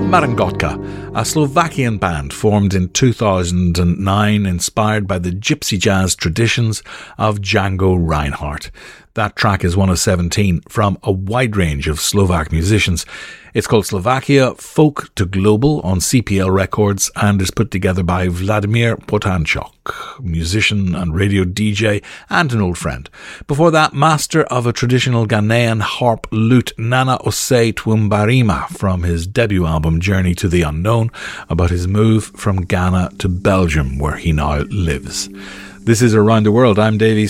Marangotka, a Slovakian band formed in 2009 inspired by the gypsy jazz traditions of Django Reinhardt. That track is one of 17 from a wide range of Slovak musicians. It's called Slovakia Folk to Global on CPL Records and is put together by Vladimir Potanchuk, musician and radio DJ and an old friend. Before that, master of a traditional Ghanaian harp lute, Nana Osei Twumbarima, from his debut album Journey to the Unknown, about his move from Ghana to Belgium, where he now lives. This is Around the World. I'm Davey